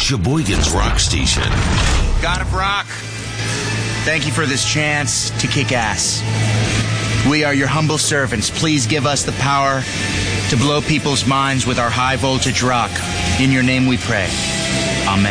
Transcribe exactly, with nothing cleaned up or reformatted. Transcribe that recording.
Sheboygan's Rock Station. God of Rock, thank you for this chance to kick ass. We are your humble servants. Please give us the power to blow people's minds with our high voltage rock. In your name we pray. Amen.